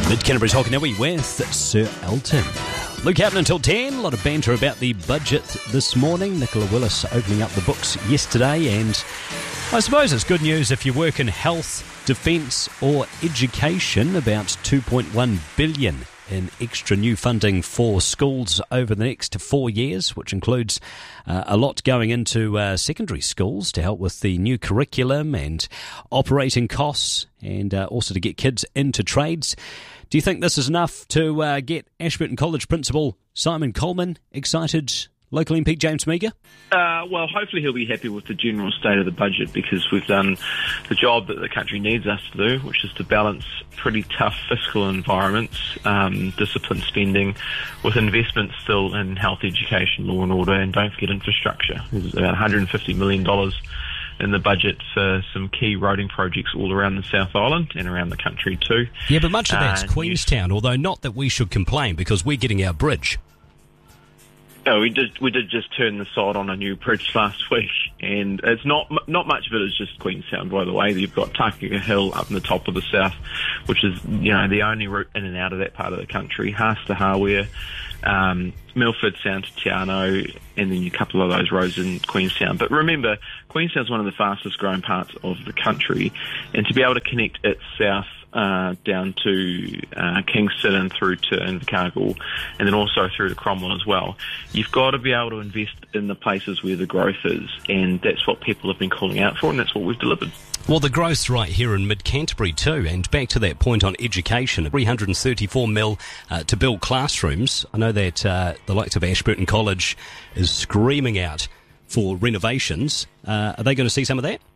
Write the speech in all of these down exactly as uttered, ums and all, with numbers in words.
Mid-Canterbury's Hockanui with Sir Elton. Luke Hapton until ten. A lot of banter about the budget this morning. Nicola Willis opening up the books yesterday, and I suppose it's good news if you work in health, defence or education. About two point one billion dollars in extra new funding for schools over the next four years, which includes uh, a lot going into uh, secondary schools to help with the new curriculum and operating costs, and uh, also to get kids into trades. Do you think this is enough to uh, get Ashburton College Principal Simon Coleman excited? Local M P James Meagher? Uh, well, hopefully he'll be happy with the general state of the budget, because we've done the job that the country needs us to do, which is to balance pretty tough fiscal environments, um, disciplined spending, with investment still in health, education, law and order, and don't forget infrastructure. There's about one hundred fifty million dollars in the budget for some key roading projects all around the South Island and around the country too. Yeah, but much of that's uh, Queenstown, although not that we should complain, because we're getting our bridge. No, we did. We did just turn the sod on a new bridge last week, and it's not not much of it is just Queenstown. By the way, you've got Takaka Hill up in the top of the south, which is you know the only route in and out of that part of the country. Haas to Hawea, um, Milford, Sound to Te Anau, and then a couple of those roads in Queenstown. But remember, Queenstown's one of the fastest growing parts of the country, and to be able to connect its south Uh, down to uh, Kingston and through to Invercargill, and then also through to Cromwell as well. You've got to be able to invest in the places where the growth is, and that's what people have been calling out for, and that's what we've delivered. Well, the growth's right here in Mid-Canterbury too, and back to that point on education, three hundred thirty-four mil uh, to build classrooms. I know that uh, the likes of Ashburton College is screaming out for renovations. Uh, are they going to see some of that?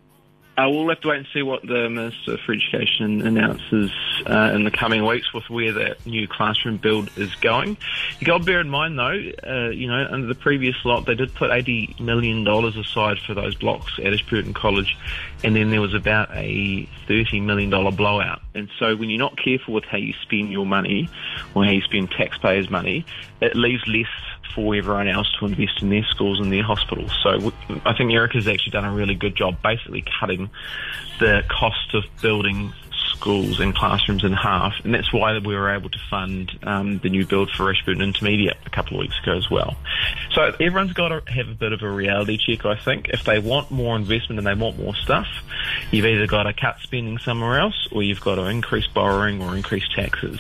Uh, we'll have to wait and see what the Minister for Education announces uh, in the coming weeks with where that new classroom build is going. You got to bear in mind, though, uh, you know, under the previous lot, they did put eighty million dollars aside for those blocks at Ashburton College, and then there was about a thirty million dollars blowout. And so when you're not careful with how you spend your money, or how you spend taxpayers' money, it leaves less for everyone else to invest in their schools and their hospitals. So I think Erica's actually done a really good job basically cutting the cost of building schools and classrooms in half, and that's why we were able to fund um, the new build for Ashburton Intermediate a couple of weeks ago as well. So everyone's got to have a bit of a reality check, I think. If they want more investment and they want more stuff, you've either got to cut spending somewhere else, or you've got to increase borrowing or increase taxes.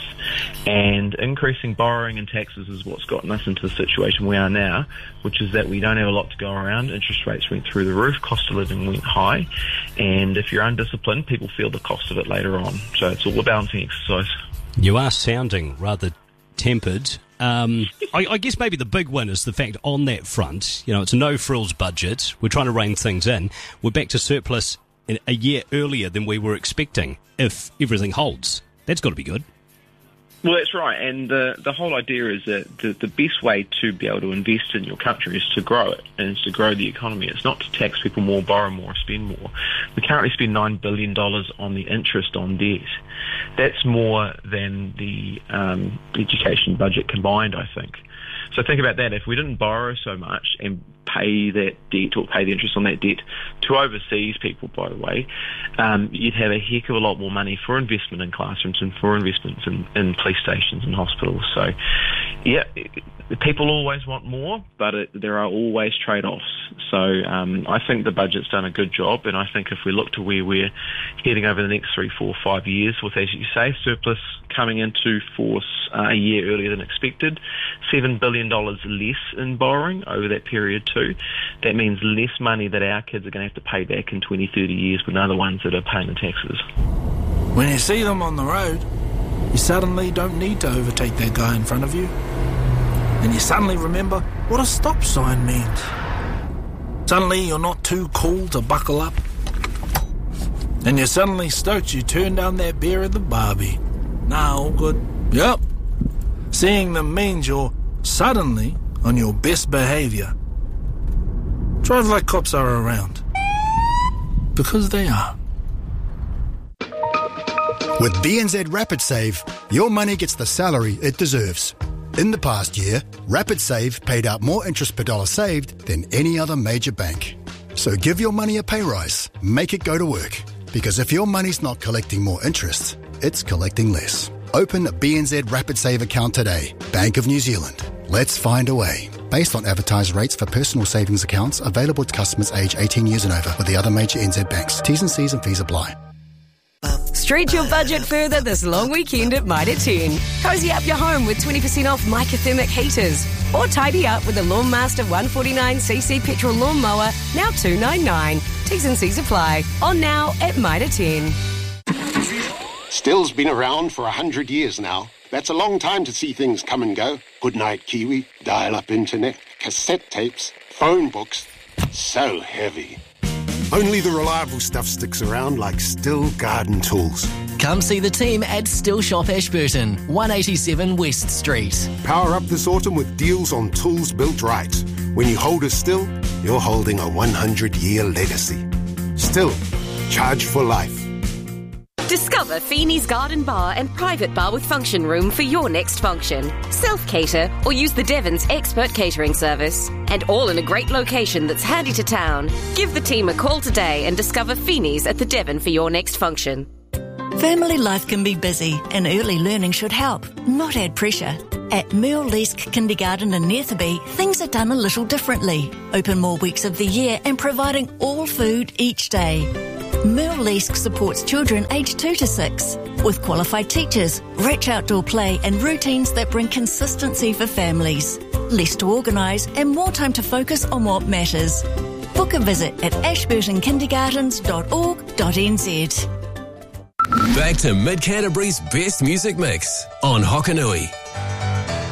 And increasing borrowing and taxes is what's gotten us into the situation we are now, which is that we don't have a lot to go around. Interest rates went through the roof, cost of living went high, and if you're undisciplined, people feel the cost of it later on. So it's all a balancing exercise. You are sounding rather tempered. Um, I, I guess maybe the big win is the fact on that front, you know, it's a no-frills budget. We're trying to rein things in. We're back to surplus in a year earlier than we were expecting, if everything holds. That's got to be good. Well, that's right, and the the whole idea is that the, the best way to be able to invest in your country is to grow it, and it's to grow the economy. It's not to tax people more, borrow more, spend more. We currently spend nine billion dollars on the interest on debt. That's more than the um, education budget combined, I think. So think about that. If we didn't borrow so much and pay that debt, or pay the interest on that debt to overseas people, by the way, um, you'd have a heck of a lot more money for investment in classrooms and for investments in, in police stations and hospitals. So, yeah, people always want more, but it, there are always trade-offs. So um, I think the budget's done a good job, and I think if we look to where we're heading over the next three, four, five years, with, as you say, surplus coming into force uh, a year earlier than expected, seven billion dollars less in borrowing over that period too. That means less money that our kids are going to have to pay back in twenty, thirty years with other ones that are paying the taxes. When you see them on the road, you suddenly don't need to overtake that guy in front of you. And you suddenly remember what a stop sign means. Suddenly you're not too cool to buckle up. And you're suddenly stoked you turned down that beer at the Barbie. Nah, all good. Yep. Seeing them means you're suddenly on your best behaviour. Drive like cops are around. Because they are. With B N Z Rapid Save, your money gets the salary it deserves. In the past year, Rapid Save paid out more interest per dollar saved than any other major bank. So give your money a pay rise. Make it go to work. Because if your money's not collecting more interest, it's collecting less. Open a B N Z Rapid Save account today. Bank of New Zealand. Let's find a way. Based on advertised rates for personal savings accounts available to customers aged eighteen years and over with the other major N Z banks. T's and C's and fees apply. Stretch your budget further this long weekend at Mitre ten. Cozy up your home with twenty percent off Microthermic heaters. Or tidy up with the Lawnmaster one forty-nine c c petrol lawnmower, now two ninety-nine. T's and C's apply. On now at Mitre ten. Still's been around for a hundred years now. That's a long time to see things come and go. Goodnight Kiwi, dial-up internet, cassette tapes, phone books. So heavy. Only the reliable stuff sticks around, like Still Garden Tools. Come see the team at Still Shop Ashburton, one eighty-seven West Street. Power up this autumn with deals on tools built right. When you hold a Still, you're holding a one hundred year legacy. Still, charge for life. Discover Feeney's Garden Bar and private bar with function room for your next function. Self-cater or use the Devon's expert catering service. And all in a great location that's handy to town. Give the team a call today and discover Feeney's at the Devon for your next function. Family life can be busy and early learning should help, not add pressure. At Merle Lesk Kindergarten in Netherby, things are done a little differently. Open more weeks of the year and providing all food each day. Merle Lesk supports children aged two to six with qualified teachers, rich outdoor play and routines that bring consistency for families. Less to organise and more time to focus on what matters. Book a visit at ashburton kindergartens dot org dot n z. Back to Mid Canterbury's best music mix on Hokanui.